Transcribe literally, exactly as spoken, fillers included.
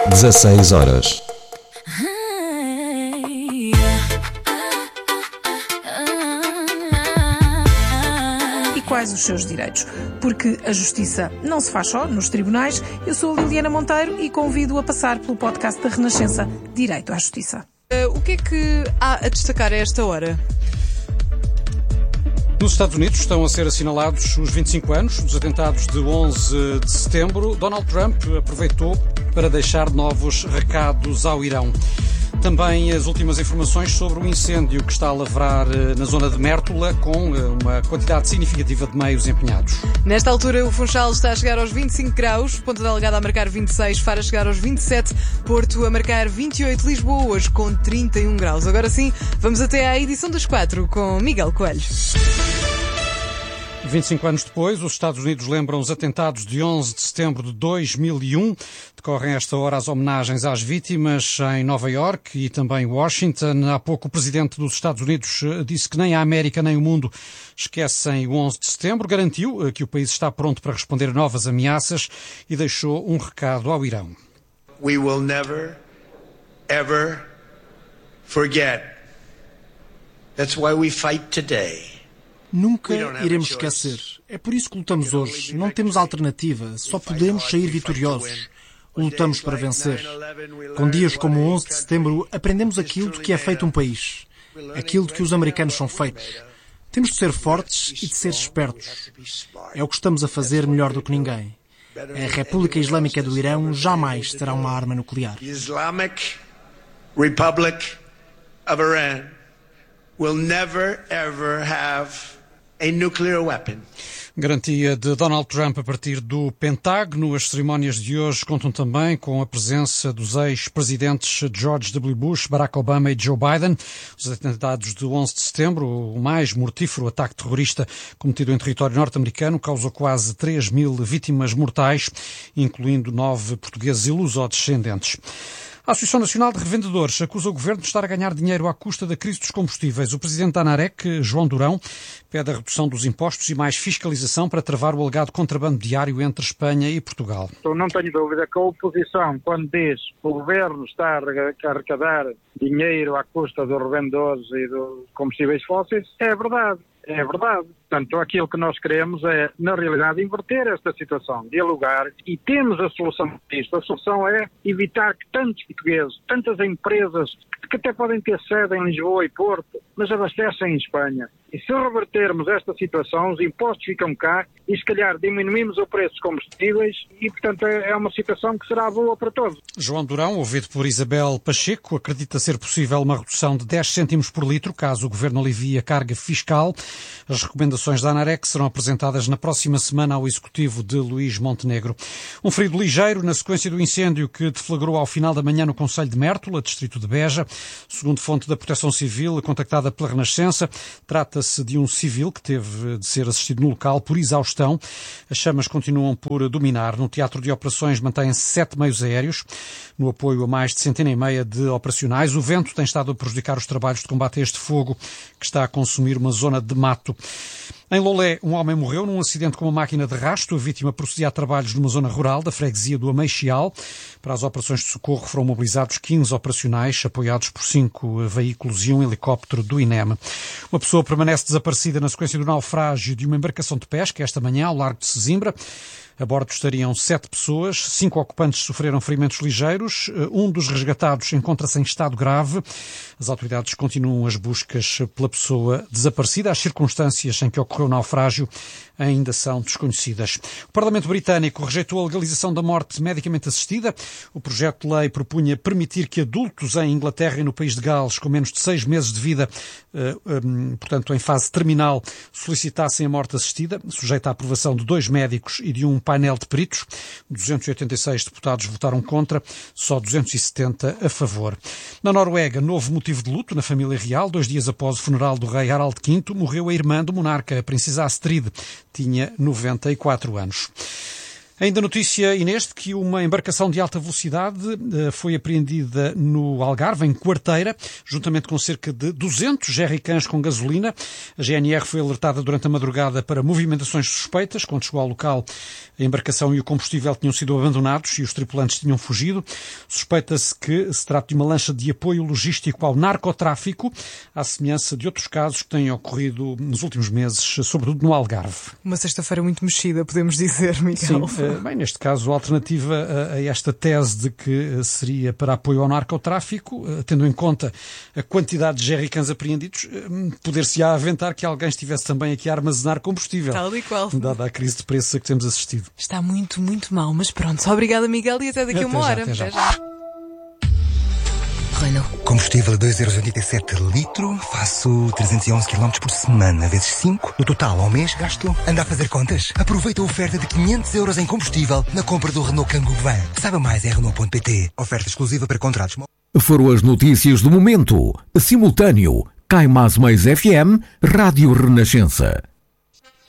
dezasseis horas. E quais os seus direitos? Porque a justiça não se faz só nos tribunais. Eu sou a Liliana Monteiro e convido a passar pelo podcast da Renascença Direito à Justiça. Uh, o que é que há a destacar a esta hora? Nos Estados Unidos estão a ser assinalados os vinte e cinco anos dos atentados de onze de setembro. Donald Trump aproveitou para deixar novos recados ao Irão. Também as últimas informações sobre o incêndio que está a lavrar na zona de Mértola, com uma quantidade significativa de meios empenhados. Nesta altura, o Funchal está a chegar aos vinte e cinco graus, Ponta Delgada a marcar vinte e seis, Faro a chegar aos vinte e sete, Porto a marcar vinte e oito, Lisboa hoje com trinta e um graus. Agora sim, vamos até à edição das quatro com Miguel Coelho. vinte e cinco anos depois, os Estados Unidos lembram os atentados de onze de setembro de dois mil e um. Decorrem esta hora as homenagens às vítimas em Nova Iorque e também Washington. Há pouco o presidente dos Estados Unidos disse que nem a América nem o mundo esquecem o onze de setembro. Garantiu que o país está pronto para responder a novas ameaças e deixou um recado ao Irão. We will never, ever forget. That's why we fight today. Nunca iremos esquecer. É por isso que lutamos hoje. Não temos alternativa. Só podemos sair vitoriosos. Lutamos para vencer. Com dias como o onze de setembro, aprendemos aquilo de que é feito um país. Aquilo de que os americanos são feitos. Temos de ser fortes e de ser espertos. É o que estamos a fazer melhor do que ninguém. A República Islâmica do Irão jamais terá uma arma nuclear. The Islamic Republic of Iran will never ever have a nuclear weapon. Garantia de Donald Trump a partir do Pentágono. As cerimónias de hoje contam também com a presença dos ex-presidentes George W. Bush, Barack Obama e Joe Biden. Os atentados de onze de setembro, o mais mortífero ataque terrorista cometido em território norte-americano, causou quase três mil vítimas mortais, incluindo nove portugueses e lusodescendentes. A Associação Nacional de Revendedores acusa o Governo de estar a ganhar dinheiro à custa da crise dos combustíveis. O presidente da ANAREC, João Durão, pede a redução dos impostos e mais fiscalização para travar o alegado contrabando diário entre Espanha e Portugal. Eu não tenho dúvida que a oposição, quando diz que o Governo está a arrecadar dinheiro à custa dos revendedores e dos combustíveis fósseis, é verdade. É verdade. Portanto, aquilo que nós queremos é, na realidade, inverter esta situação, dialogar, e temos a solução para isto. A solução é evitar que tantos portugueses, tantas empresas, que até podem ter sede em Lisboa e Porto, mas abastecem em Espanha. E se revertermos esta situação, os impostos ficam cá e, se calhar, diminuímos o preço dos combustíveis e, portanto, é uma situação que será boa para todos. João Durão, ouvido por Isabel Pacheco, acredita ser possível uma redução de dez cêntimos por litro, caso o Governo alivie a carga fiscal. As recomendações da ANAREC serão apresentadas na próxima semana ao Executivo de Luís Montenegro. Um ferido ligeiro na sequência do incêndio que deflagrou ao final da manhã no concelho de Mértola, distrito de Beja. Segundo fonte da Proteção Civil, contactada pela Renascença, trata-se de um civil que teve de ser assistido no local por exaustão. As chamas continuam por dominar. No teatro de operações mantêm-se sete meios aéreos, no apoio a mais de centena e meia de operacionais. O vento tem estado a prejudicar os trabalhos de combate a este fogo, que está a consumir uma zona de mato. Em Lolé, um homem morreu num acidente com uma máquina de rasto. A vítima procedia a trabalhos numa zona rural da freguesia do Ameixial. Para as operações de socorro foram mobilizados quinze operacionais, apoiados por cinco veículos e um helicóptero do INEM. Uma pessoa permanece desaparecida na sequência do naufrágio de uma embarcação de pesca esta manhã ao largo de Sesimbra. A bordo estariam sete pessoas, cinco ocupantes sofreram ferimentos ligeiros, um dos resgatados encontra-se em estado grave. As autoridades continuam as buscas pela pessoa desaparecida. As circunstâncias em que ocorreu o naufrágio ainda são desconhecidas. O Parlamento Britânico rejeitou a legalização da morte medicamente assistida. O projeto de lei propunha permitir que adultos em Inglaterra e no país de Gales com menos de seis meses de vida, portanto em fase terminal, solicitassem a morte assistida, sujeita à aprovação de dois médicos e de um painel de peritos. duzentos e oitenta e seis deputados votaram contra, só duzentos e setenta a favor. Na Noruega, novo motivo de luto na família real. Dois dias após o funeral do rei Harald V, morreu a irmã do monarca, a princesa Astrid. Tinha noventa e quatro anos. Ainda notícia, Inês, de que uma embarcação de alta velocidade foi apreendida no Algarve, em Quarteira, juntamente com cerca de duzentos jerrycans com gasolina. A G N R foi alertada durante a madrugada para movimentações suspeitas. Quando chegou ao local, a embarcação e o combustível tinham sido abandonados e os tripulantes tinham fugido. Suspeita-se que se trata de uma lancha de apoio logístico ao narcotráfico, à semelhança de outros casos que têm ocorrido nos últimos meses, sobretudo no Algarve. Uma sexta-feira muito mexida, podemos dizer, Miguel. Sim. Bem, neste caso, a alternativa a esta tese de que seria para apoio ao narcotráfico, tendo em conta a quantidade de jerrycans apreendidos, poder-se-á aventar que alguém estivesse também aqui a armazenar combustível. Tal e qual. Dada a crise de preços a que temos assistido. Está muito, muito mal, mas pronto. Obrigada, Miguel, e até daqui a uma hora. Até já. Até já. Renault. Combustível a dois euros e oitenta e sete litro, faço trezentos e onze quilómetros por semana, vezes cinco. No total, ao mês, gasto. Anda a fazer contas? Aproveita a oferta de quinhentos euros em combustível na compra do Renault Kangoo Van. Saiba mais em Renault ponto pt. Oferta exclusiva para contratos. Foram as notícias do momento. Simultâneo. Cai Mais Mais F M, Rádio Renascença.